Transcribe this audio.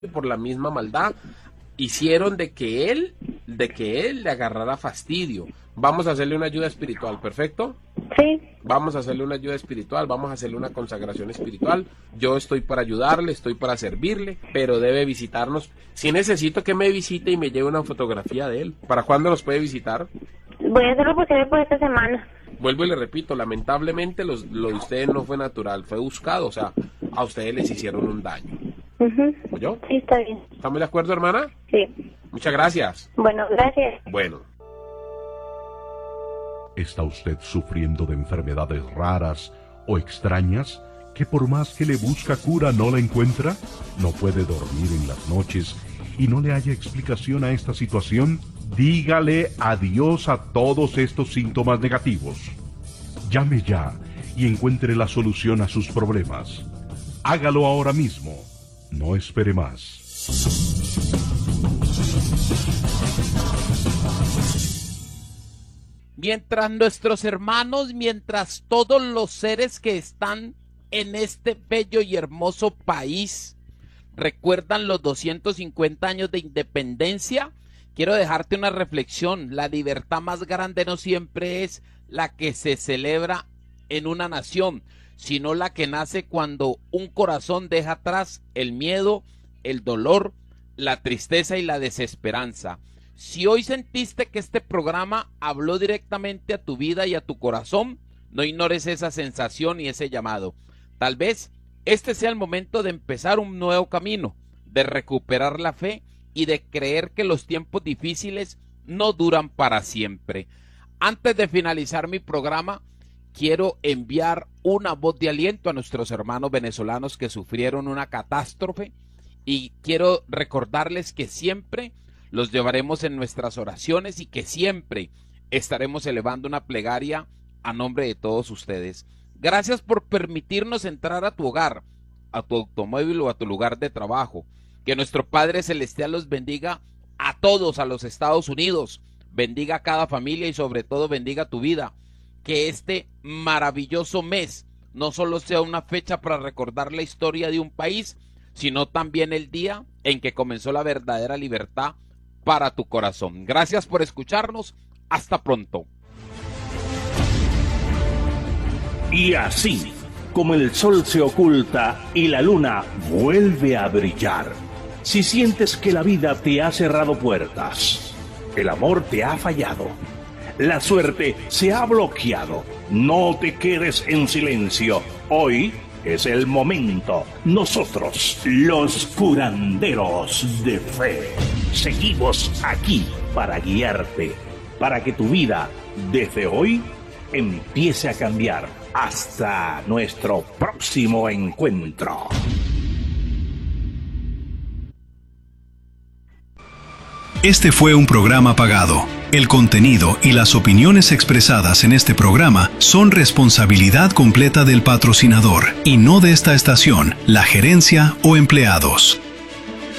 por la misma maldad, hicieron de que él le agarrara fastidio. Vamos a hacerle una ayuda espiritual, ¿perfecto? Sí. Vamos a hacerle una ayuda espiritual, vamos a hacerle una consagración espiritual. Yo estoy para ayudarle, estoy para servirle, pero debe visitarnos. Si necesito que me visite y me lleve una fotografía de él. ¿Para cuándo nos puede visitar? Voy a hacer lo posible por esta semana. Vuelvo y le repito, lamentablemente lo de ustedes no fue natural, fue buscado, o sea, a ustedes les hicieron un daño. ¿Oyó? Sí, está bien. ¿Estamos de acuerdo, hermana? Sí. Muchas gracias. Bueno, gracias. Bueno. ¿Está usted sufriendo de enfermedades raras o extrañas que por más que le busca cura no la encuentra? ¿No puede dormir en las noches y no le haya explicación a esta situación? Dígale adiós a todos estos síntomas negativos. Llame ya y encuentre la solución a sus problemas. Hágalo ahora mismo. No espere más. Mientras nuestros hermanos, mientras todos los seres que están en este bello y hermoso país recuerdan los 250 años de independencia, quiero dejarte una reflexión. La libertad más grande no siempre es la que se celebra en una nación, sino la que nace cuando un corazón deja atrás el miedo, el dolor, la tristeza y la desesperanza. Si hoy sentiste que este programa habló directamente a tu vida y a tu corazón, no ignores esa sensación y ese llamado. Tal vez este sea el momento de empezar un nuevo camino, de recuperar la fe y de creer que los tiempos difíciles no duran para siempre. Antes de finalizar mi programa, quiero enviar una voz de aliento a nuestros hermanos venezolanos que sufrieron una catástrofe y quiero recordarles que siempre los llevaremos en nuestras oraciones y que siempre estaremos elevando una plegaria a nombre de todos ustedes. Gracias por permitirnos entrar a tu hogar, a tu automóvil o a tu lugar de trabajo. Que nuestro Padre Celestial los bendiga a todos, a los Estados Unidos, bendiga a cada familia y sobre todo bendiga tu vida. Que este maravilloso mes no solo sea una fecha para recordar la historia de un país, sino también el día en que comenzó la verdadera libertad para tu corazón. Gracias por escucharnos. Hasta pronto. Y así, como el sol se oculta y la luna vuelve a brillar, si sientes que la vida te ha cerrado puertas, el amor te ha fallado, la suerte se ha bloqueado, no te quedes en silencio. Hoy es el momento. Nosotros, los curanderos de fe, seguimos aquí para guiarte, para que tu vida, desde hoy, empiece a cambiar. Hasta nuestro próximo encuentro. Este fue un programa pagado. El contenido y las opiniones expresadas en este programa son responsabilidad completa del patrocinador y no de esta estación, la gerencia o empleados.